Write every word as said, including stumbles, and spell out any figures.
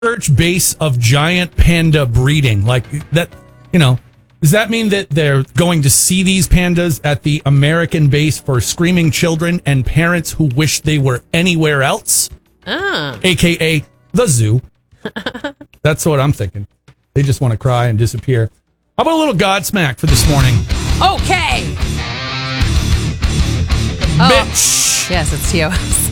research base of giant panda breeding? Like that, you know, does that mean that they're going to see these pandas at the American base for screaming children and parents who wish they were anywhere else? Ah. A K A the zoo. That's what I'm thinking. They just want to cry and disappear. How about a little Godsmack for this morning? Okay. Bitch. Oh. Yes, it's T O S.